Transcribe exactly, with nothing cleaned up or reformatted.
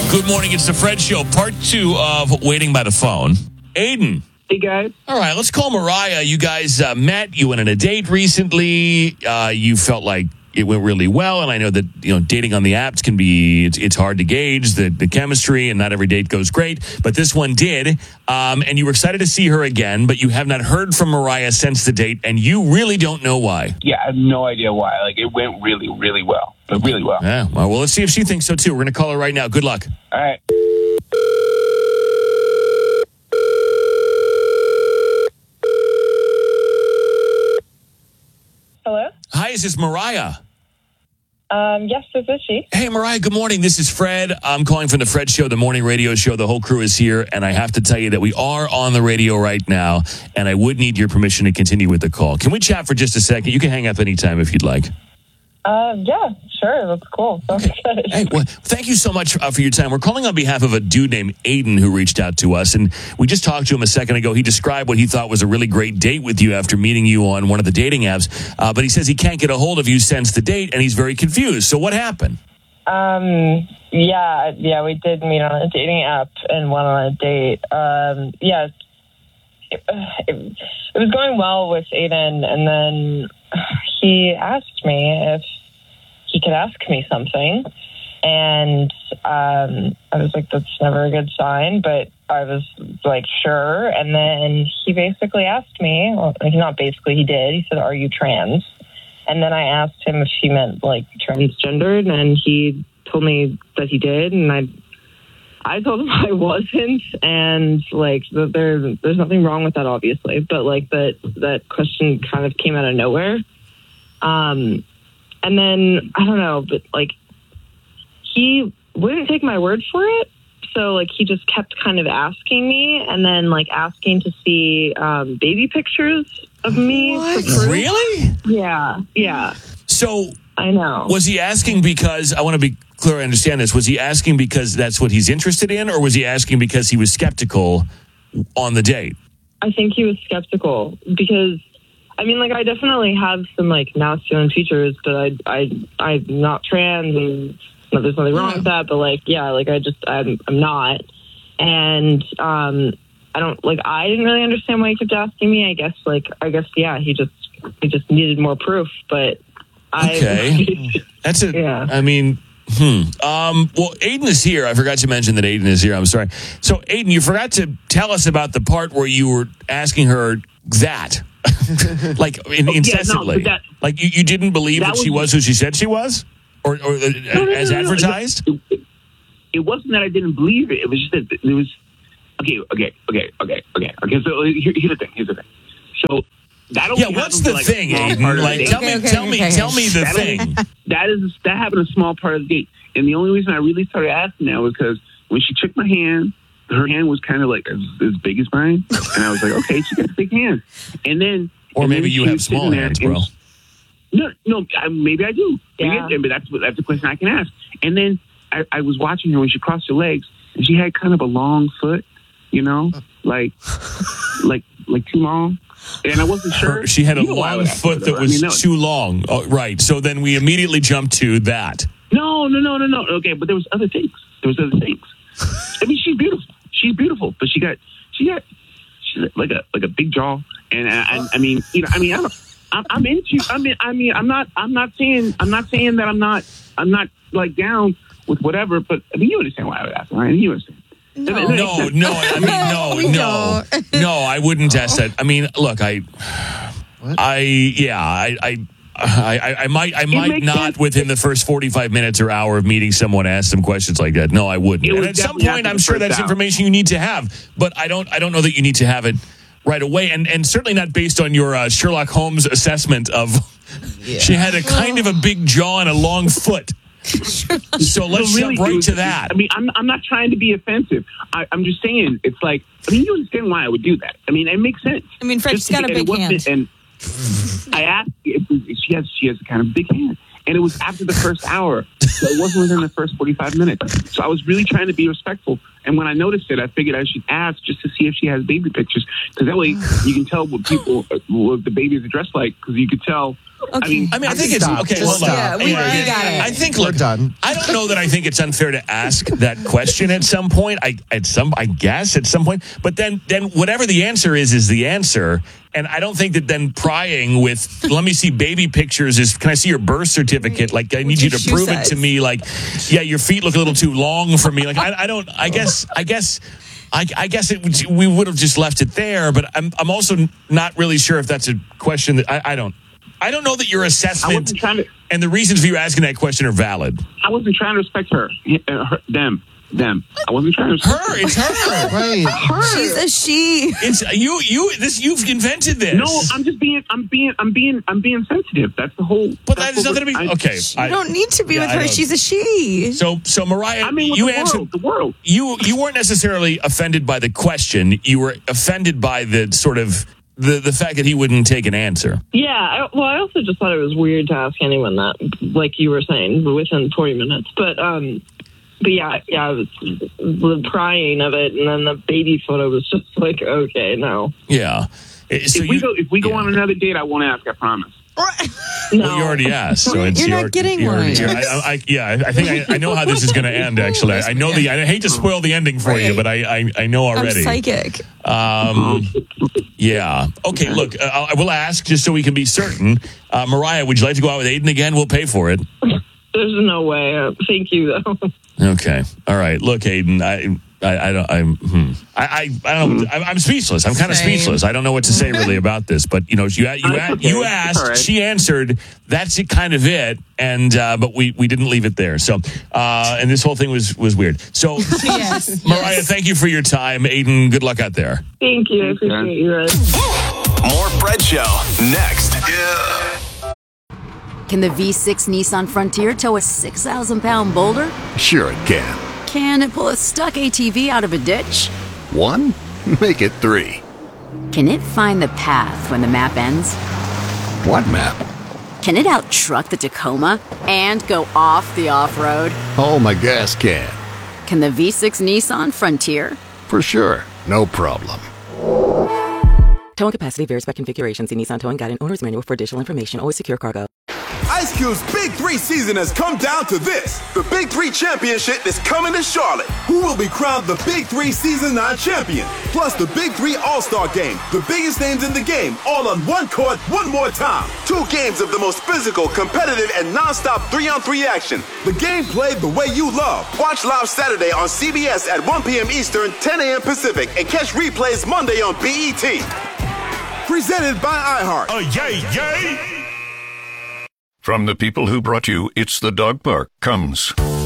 Good morning. It's the Fred Show, part two of Waiting by the Phone. Aiden. Hey, guys. All right, let's call Mariah. You guys uh, met. You went on a date recently. Uh, you felt like it went really well. And I know that, you know, dating on the apps can be, it's, it's hard to gauge the, the chemistry, and not every date goes great. But this one did. Um, and you were excited to see her again, but you have not heard from Mariah since the date, and you really don't know why. Yeah, I have no idea why. Like, it went really, really well. But really well. Yeah, well, let's see if she thinks so, too. We're going to call her right now. Good luck. All right. Hello? Hi, is this Mariah? Um, yes, this is she. Hey, Mariah, good morning. This is Fred. I'm calling from the Fred Show, the morning radio show. The whole crew is here, and I have to tell you that we are on the radio right now, and I would need your permission to continue with the call. Can we chat for just a second? You can hang up anytime if you'd like. Uh, yeah, sure. That's cool. Sounds good. Hey, well, thank you so much uh, for your time. We're calling on behalf of a dude named Aiden who reached out to us, and we just talked to him a second ago. He described what he thought was a really great date with you after meeting you on one of the dating apps, uh, but he says he can't get a hold of you since the date, and he's very confused. So what happened? Um, yeah, yeah, we did meet on a dating app and went on a date. Um, yeah, it, it, it was going well with Aiden, and then he asked me if he could ask me something, and um, I was like, that's never a good sign, but I was like, sure. And then he basically asked me, well, not basically, he did, he said, are you trans? And then I asked him if he meant like transgendered, and he told me that he did, and I I told him I wasn't, and like that there there's nothing wrong with that, obviously, but like that that question kind of came out of nowhere. Um, and then I don't know, but like he wouldn't take my word for it, so like he just kept kind of asking me, and then like asking to see um, baby pictures of me. What? For proof. Really? Yeah, yeah. So I know. was he asking because, I want to be clear, I understand this, was he asking because that's what he's interested in, or was he asking because he was skeptical on the date? I think he was skeptical because, I mean, like, I definitely have some, like, masculine features, but I, I, I'm not trans, and no, there's nothing wrong with that, but, like, yeah, like, I just, I'm, I'm not, and, um, I don't, like, I didn't really understand why he kept asking me. I guess, like, I guess, yeah, he just, he just needed more proof, but I... Okay. That's it. Yeah. I mean... Hmm. Um, well, Aiden is here. I forgot to mention that Aiden is here. I'm sorry. So, Aiden, you forgot to tell us about the part where you were asking her that, like in, incessantly. Yeah, no, that, like you, you didn't believe that, that she was, was who she said she was, or, or uh, no, no, as no, no, advertised. It, it, it wasn't that I didn't believe it. It was just that it was okay, okay, okay, okay, okay, okay. So here, here's the thing. Here's the thing. So. Yeah, what's the like thing, Aiden? Like, tell okay, me, okay, tell okay, me, okay. tell me the that thing. Was, that is that happened a small part of the date, and the only reason I really started asking that was because when she took my hand, her hand was kind of like as, as big as mine, and I was like, okay, she got a big hand, and then or and maybe then you have small hands, bro. No, no, I, maybe I do. Maybe Yeah. I, but that's that's a question I can ask. And then I, I was watching her when she crossed her legs, and she had kind of a long foot, you know, like like like too long. And I wasn't sure. Her, she had a you know long foot that I was, mean, that was too long. Oh, right. So then we immediately jumped to that. No, no, no, no, no. Okay, but there was other things. There was other things. I mean, she's beautiful. She's beautiful, but she got, she got, she's like a like a big jaw, and I, I, I mean, you know, I mean, I'm, I'm, I'm into. I mean, I mean, I'm not, I'm not saying, I'm not saying that I'm not, I'm not like down with whatever. But I mean, you understand why I would ask, right? You understand. No, no, no. I mean, no, no, no. I wouldn't ask that. I mean, look, I, what? I, yeah, I, I, I, I might, I might not sense. Within the first forty-five minutes or hour of meeting someone ask them questions like that. No, I wouldn't. And at some point, I'm sure that's hour. information you need to have, but I don't, I don't know that you need to have it right away, and and certainly not based on your uh, Sherlock Holmes assessment of. Yeah. She had a kind of a big jaw and a long foot. So let's really, jump right was, to that. I mean, I'm I'm not trying to be offensive. I, I'm just saying it's like, I mean, you understand why I would do that. I mean, it makes sense. I mean, Fred's got a big hand. And I asked if, if she has she has a kind of big hand, and it was after the first hour. So it wasn't within the first forty-five minutes. So I was really trying to be respectful. And when I noticed it, I figured I should ask just to see if she has baby pictures, because that way you can tell what people, what the babies are dressed like, because you could tell Okay. I mean, I mean, I think it's Stop. okay. Just Hold on. stop. Yeah, we- I, we got it. I think We're look, done. I don't know that I think it's unfair to ask that question at some point. I at some, I guess at some point. But then, then whatever the answer is, is the answer. And I don't think that then prying with, let me see baby pictures is, can I see your birth certificate? Like, I need What's you your to shoe prove size? it to me. Like, yeah, your feet look a little too long for me. Like, I, I don't, I guess, I guess. I, I guess it, would- we would have just left it there, but I'm I'm also not really sure if that's a question that I, I don't I don't know that your I assessment wasn't trying to. and the reasons for you asking that question are valid. I wasn't trying to respect her. Uh, her them. Them. I wasn't trying to respect Her, it's her. Right. her. She's a she. It's you. You. This. You've invented this. No, I'm just being. I'm being. I'm being. I'm being sensitive. That's the whole. But that's that has what nothing to be. we're- I- Okay. You I, don't need to be yeah, with I her. don't- She's a she. so so Mariah, I mean, with you the answered. world. The world. You you weren't necessarily offended by the question. You were offended by the sort of the the fact that he wouldn't take an answer. Yeah, I, well, I also just thought it was weird to ask anyone that, like you were saying, within forty minutes. But, um, but yeah, yeah, it was the prying of it, and then the baby photo was just like, okay, no, Yeah. Eh, So if we you- go, if we go yeah. on another date, I won't ask. I promise. no. Well, you already asked, so it's You're not your- getting you're- one. you're- I, I, I- yeah, I- I think I, I know how this is going to end. Actually, I, I know the. I hate to spoil the ending for you, Right. but I, I, I know I'm already. psychic. Um, yeah. Okay. Look, uh, I will ask just so we can be certain. Uh, Mariah, would you like to go out with Aiden again? We'll pay for it. There's no way. Uh, thank you, though. Okay. All right. Look, Aiden, I. I, I don't. I'm. Hmm. I. I. I don't. I'm, I'm speechless. I'm kind of Same. speechless. I don't know what to say really about this. But you know, you you That's okay. you It's asked. all right. She answered. That's it. Kind of it. And uh, but we we didn't leave it there. So uh, and this whole thing was was weird. So Yes. Mariah, yes. thank you for your time. Aiden, good luck out there. Thank you. I appreciate you, guys. More Fred Show next. Can the V six Nissan Frontier tow a six thousand pound boulder? Sure it can. Can it pull a stuck A T V out of a ditch? One? Make it three. Can it find the path when the map ends? What map? Can it out-truck the Tacoma and go off the off-road? Oh, my gas can. Can the V six Nissan Frontier? For sure. No problem. Towing capacity varies by configuration. See Nissan Towing Guide and Owner's Manual for additional information. Always secure cargo. Ice Cube's Big Three season has come down to this. The Big Three Championship is coming to Charlotte. Who will be crowned the Big Three Season nine champion? Plus the Big Three All-Star Game. The biggest names in the game, all on one court, one more time. Two games of the most physical, competitive, and non-stop three-on-three action. The game played the way you love. Watch live Saturday on C B S at one p.m. Eastern, ten a.m. Pacific, and catch replays Monday on B E T. Presented by iHeart. Oh, yay, yay! From the people who brought you It's the Dog Park comes